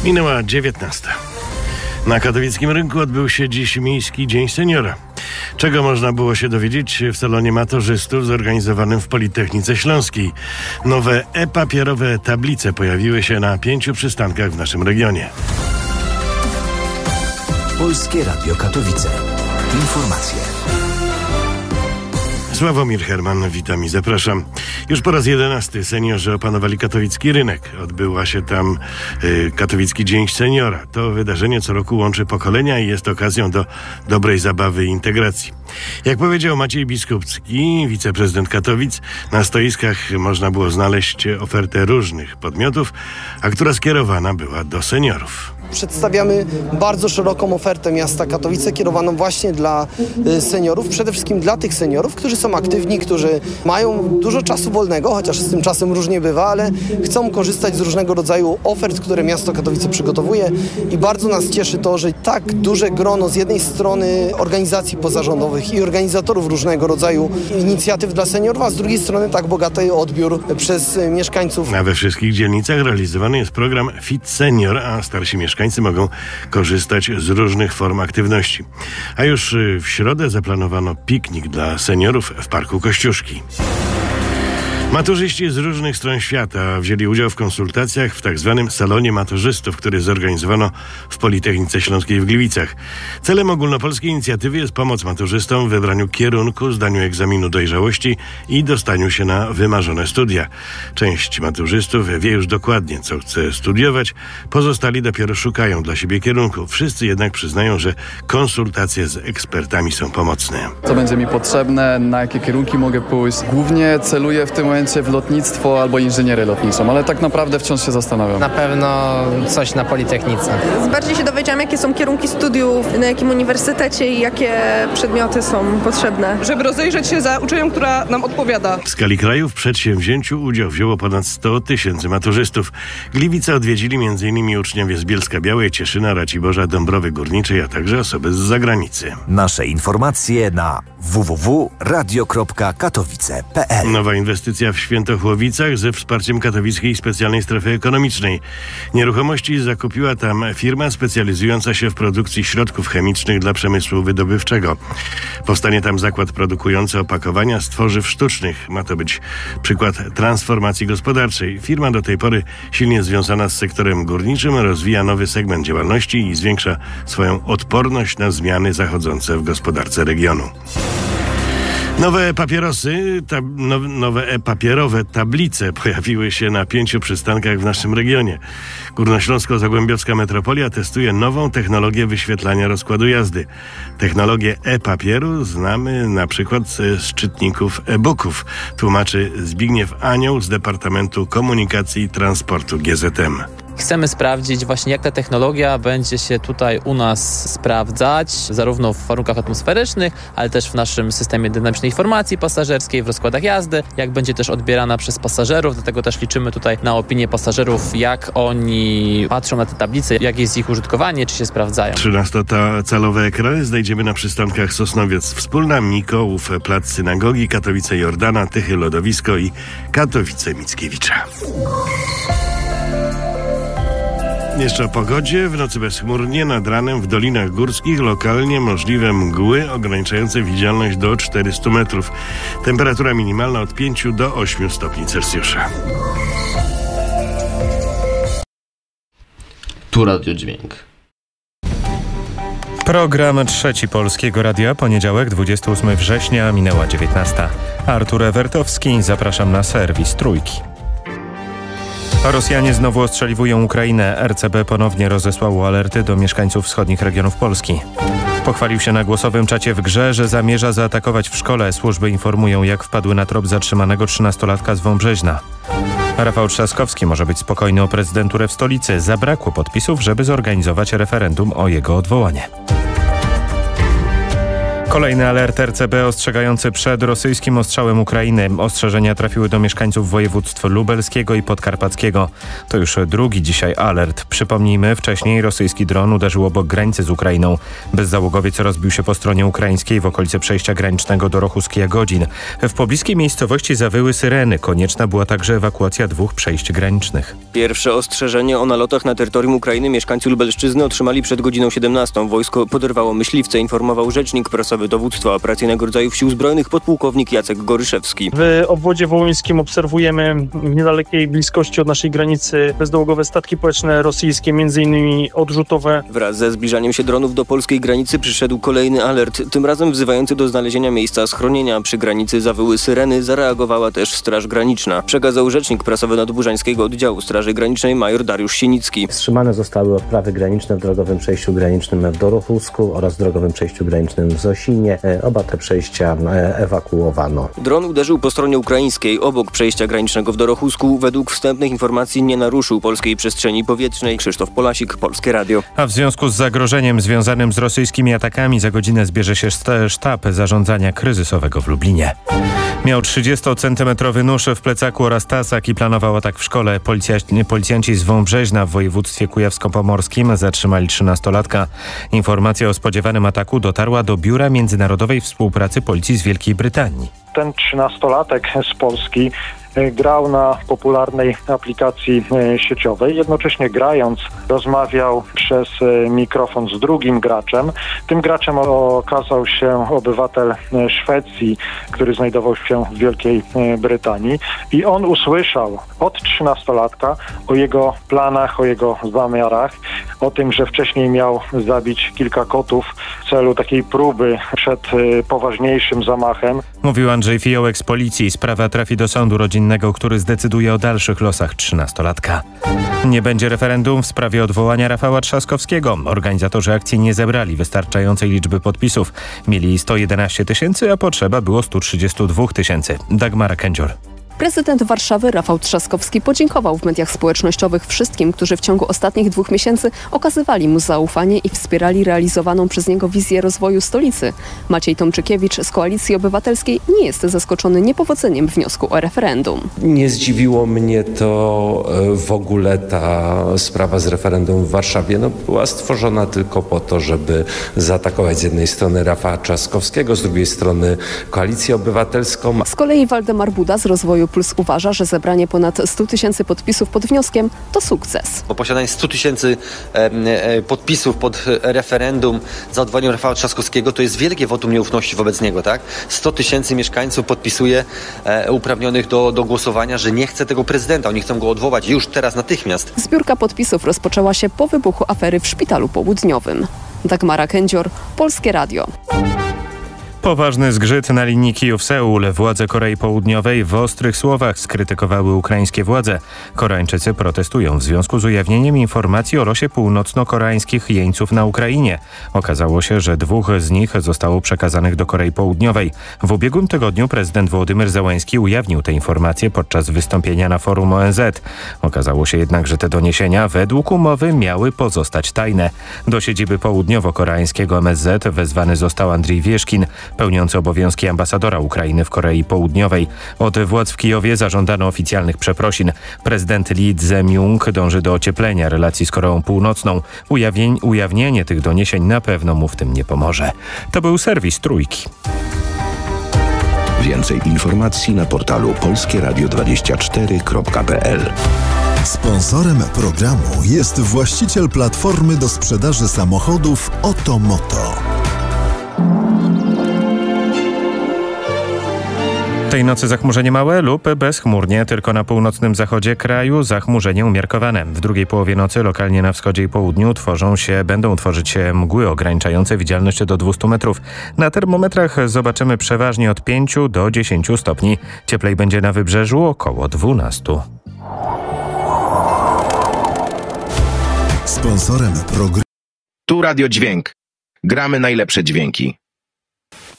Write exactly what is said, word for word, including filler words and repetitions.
Minęła dziewiętnasta. Na katowickim rynku odbył się dziś Miejski Dzień Seniora. Czego można było się dowiedzieć w salonie maturzystów zorganizowanym w Politechnice Śląskiej? Nowe e-papierowe tablice pojawiły się na pięciu przystankach w naszym regionie. Polskie Radio Katowice. Informacje. Sławomir Herman, witam i zapraszam. Już po raz jedenasty seniorzy opanowali katowicki rynek. Odbyła się tam y, Katowicki Dzień Seniora. To wydarzenie co roku łączy pokolenia i jest okazją do dobrej zabawy i integracji. Jak powiedział Maciej Biskupski, wiceprezydent Katowic, na stoiskach można było znaleźć ofertę różnych podmiotów, a która skierowana była do seniorów. Przedstawiamy bardzo szeroką ofertę miasta Katowice, kierowaną właśnie dla seniorów, przede wszystkim dla tych seniorów, którzy są aktywni, którzy mają dużo czasu wolnego, chociaż z tym czasem różnie bywa, ale chcą korzystać z różnego rodzaju ofert, które miasto Katowice przygotowuje i bardzo nas cieszy to, że tak duże grono z jednej strony organizacji pozarządowych i organizatorów różnego rodzaju inicjatyw dla seniorów, a z drugiej strony tak bogaty odbiór przez mieszkańców. A we wszystkich dzielnicach realizowany jest program Fit Senior, a starsi mieszkańcy mogą korzystać z różnych form aktywności. A już w środę zaplanowano piknik dla seniorów w Parku Kościuszki. Maturzyści z różnych stron świata wzięli udział w konsultacjach w tzw. Salonie Maturzystów, który zorganizowano w Politechnice Śląskiej w Gliwicach. Celem ogólnopolskiej inicjatywy jest pomoc maturzystom w wybraniu kierunku, zdaniu egzaminu dojrzałości i dostaniu się na wymarzone studia. Część maturzystów wie już dokładnie, co chce studiować, pozostali dopiero szukają dla siebie kierunku. Wszyscy jednak przyznają, że konsultacje z ekspertami są pomocne. Co będzie mi potrzebne, na jakie kierunki mogę pójść. Głównie celuję w tym momencie w lotnictwo albo inżynierię lotniczą, ale tak naprawdę wciąż się zastanawiam. Na pewno coś na Politechnice. Bardziej się dowiedziałam, jakie są kierunki studiów, na jakim uniwersytecie i jakie przedmioty są potrzebne. Żeby rozejrzeć się za uczelnią, która nam odpowiada. W skali kraju w przedsięwzięciu udział wzięło ponad sto tysięcy maturzystów. Gliwice odwiedzili między innymi uczniowie z Bielska-Białej, Cieszyna, Raciborza, Dąbrowy Górniczej, a także osoby z zagranicy. Nasze informacje na w w w kropka radio kropka katowice kropka p l. Nowa inwestycja w Świętochłowicach ze wsparciem Katowickiej Specjalnej Strefy Ekonomicznej. Nieruchomości zakupiła tam firma specjalizująca się w produkcji środków chemicznych dla przemysłu wydobywczego. Powstanie tam zakład produkujący opakowania z tworzyw sztucznych. Ma to być przykład transformacji gospodarczej. Firma do tej pory silnie związana z sektorem górniczym rozwija nowy segment działalności i zwiększa swoją odporność na zmiany zachodzące w gospodarce regionu. Nowe papierosy, ta, no, nowe e-papierowe tablice pojawiły się na pięciu przystankach w naszym regionie. Górnośląsko-Zagłębiowska Metropolia testuje nową technologię wyświetlania rozkładu jazdy. Technologię e-papieru znamy na przykład z czytników e-booków, tłumaczy Zbigniew Anioł z Departamentu Komunikacji i Transportu G Z M. Chcemy sprawdzić właśnie, jak ta technologia będzie się tutaj u nas sprawdzać, zarówno w warunkach atmosferycznych, ale też w naszym systemie dynamicznej informacji pasażerskiej, w rozkładach jazdy, jak będzie też odbierana przez pasażerów, dlatego też liczymy tutaj na opinię pasażerów, jak oni patrzą na te tablice, jak jest ich użytkowanie, czy się sprawdzają. trzynastocalowe ekrany znajdziemy na przystankach Sosnowiec Wspólna, Mikołów, Plac Synagogi, Katowice Jordana, Tychy Lodowisko i Katowice Mickiewicza. Jeszcze o pogodzie. W nocy bezchmurnie, nad ranem w dolinach górskich lokalnie możliwe mgły ograniczające widzialność do czterystu metrów. Temperatura minimalna od pięciu do ośmiu stopni Celsjusza. Tu Radiodźwięk. Program Trzeci Polskiego Radia, poniedziałek, dwudziestego ósmego września, minęła dziewiętnasta. Artur Ewertowski, zapraszam na serwis Trójki. Rosjanie znowu ostrzeliwują Ukrainę. R C B ponownie rozesłało alerty do mieszkańców wschodnich regionów Polski. Pochwalił się na głosowym czacie w grze, że zamierza zaatakować w szkole. Służby informują, jak wpadły na trop zatrzymanego trzynastolatka z Wąbrzeźna. Rafał Trzaskowski może być spokojny o prezydenturę w stolicy. Zabrakło podpisów, żeby zorganizować referendum o jego odwołanie. Kolejny alert R C B ostrzegający przed rosyjskim ostrzałem Ukrainy. Ostrzeżenia trafiły do mieszkańców województw lubelskiego i podkarpackiego. To już drugi dzisiaj alert. Przypomnijmy, wcześniej rosyjski dron uderzył obok granicy z Ukrainą. Bezzałogowiec rozbił się po stronie ukraińskiej w okolicy przejścia granicznego do Rochuskia-Godzin. W pobliskiej miejscowości zawyły syreny. Konieczna była także ewakuacja dwóch przejść granicznych. Pierwsze ostrzeżenie o nalotach na terytorium Ukrainy mieszkańcy Lubelszczyzny otrzymali przed godziną siedemnastą. Wojsko poderwało myśliwce, informował rzecznik prasowy dowództwa operacyjnego rodzaju Sił Zbrojnych podpułkownik Jacek Goryszewski. W obwodzie wołyńskim obserwujemy w niedalekiej bliskości od naszej granicy bezzałogowe statki powietrzne rosyjskie, między innymi odrzutowe. Wraz ze zbliżaniem się dronów do polskiej granicy przyszedł kolejny alert, tym razem wzywający do znalezienia miejsca schronienia. Przy granicy zawyły syreny, zareagowała też Straż Graniczna. Przekazał rzecznik prasowy Nadburzańskiego Oddziału Straży Granicznej major Dariusz Sienicki. Wstrzymane zostały odprawy graniczne w drogowym przejściu granicznym w Dorochusku oraz w drogowym przejściu granicznym w Zosinie. Oba te przejścia ewakuowano. Dron uderzył po stronie ukraińskiej, obok przejścia granicznego w Dorochusku. Według wstępnych informacji nie naruszył polskiej przestrzeni powietrznej. Krzysztof Polasik, Polskie Radio. A w związku z zagrożeniem związanym z rosyjskimi atakami za godzinę zbierze się sztab zarządzania kryzysowego w Lublinie. Miał trzydziestocentymetrowy nóż w plecaku oraz tasak i planował atak w szkole. Policja, policjanci z Wąbrzeźna w województwie kujawsko-pomorskim zatrzymali trzynastolatka. Informacja o spodziewanym ataku dotarła do Biura Międzynarodowej Współpracy Policji z Wielkiej Brytanii. Ten trzynastolatek z Polski grał na popularnej aplikacji sieciowej. Jednocześnie grając rozmawiał przez mikrofon z drugim graczem. Tym graczem okazał się obywatel Szwecji, który znajdował się w Wielkiej Brytanii i on usłyszał od trzynastolatka o jego planach, o jego zamiarach, o tym, że wcześniej miał zabić kilka kotów w celu takiej próby przed poważniejszym zamachem. Mówił Andrzej Fiołek z policji. Sprawa trafi do sądu rodzinnego, który zdecyduje o dalszych losach trzynastolatka. Nie będzie referendum w sprawie odwołania Rafała Trzaskowskiego. Organizatorzy akcji nie zebrali wystarczającej liczby podpisów. Mieli sto jedenaście tysięcy, a potrzeba było sto trzydzieści dwa tysięcy. Dagmara Kędzior. Prezydent Warszawy Rafał Trzaskowski podziękował w mediach społecznościowych wszystkim, którzy w ciągu ostatnich dwóch miesięcy okazywali mu zaufanie i wspierali realizowaną przez niego wizję rozwoju stolicy. Maciej Tomczykiewicz z Koalicji Obywatelskiej nie jest zaskoczony niepowodzeniem wniosku o referendum. Nie zdziwiło mnie to w ogóle ta sprawa z referendum w Warszawie. No, była stworzona tylko po to, żeby zaatakować z jednej strony Rafała Trzaskowskiego, z drugiej strony Koalicję Obywatelską. Z kolei Waldemar Buda z Rozwoju Plus uważa, że zebranie ponad stu tysięcy podpisów pod wnioskiem to sukces. Bo posiadanie stu tysięcy podpisów pod referendum za odwołaniem Rafała Trzaskowskiego to jest wielkie wotum nieufności wobec niego, tak? sto tysięcy mieszkańców podpisuje e, uprawnionych do, do głosowania, że nie chce tego prezydenta. Oni chcą go odwołać już teraz natychmiast. Zbiórka podpisów rozpoczęła się po wybuchu afery w Szpitalu Południowym. Dagmara Kędzior, Polskie Radio. Poważny zgrzyt na linii Kijów-Seul. Władze Korei Południowej w ostrych słowach skrytykowały ukraińskie władze. Koreańczycy protestują w związku z ujawnieniem informacji o losie północno-koreańskich jeńców na Ukrainie. Okazało się, że dwóch z nich zostało przekazanych do Korei Południowej. W ubiegłym tygodniu prezydent Wołodymyr Zełenski ujawnił te informacje podczas wystąpienia na forum O N Z. Okazało się jednak, że te doniesienia według umowy miały pozostać tajne. Do siedziby południowo-koreańskiego M S Z wezwany został Andrzej Wieszkin, pełniący obowiązki ambasadora Ukrainy w Korei Południowej. Od władz w Kijowie zażądano oficjalnych przeprosin. Prezydent Lee Jae-myung dąży do ocieplenia relacji z Koreą Północną. Ujawnień, ujawnienie tych doniesień na pewno mu w tym nie pomoże. To był serwis Trójki. Więcej informacji na portalu polskie radio dwadzieścia cztery kropka p l. Sponsorem programu jest właściciel platformy do sprzedaży samochodów Otomoto. Tej nocy zachmurzenie małe lub bezchmurnie, tylko na północnym zachodzie kraju zachmurzenie umiarkowane. W drugiej połowie nocy lokalnie na wschodzie i południu tworzą się, będą tworzyć się mgły ograniczające widzialność do dwustu metrów. Na termometrach zobaczymy przeważnie od pięciu do dziesięciu stopni. Cieplej będzie na wybrzeżu około dwunastu. Sponsorem programu Tu Radio Dźwięk. Gramy najlepsze dźwięki.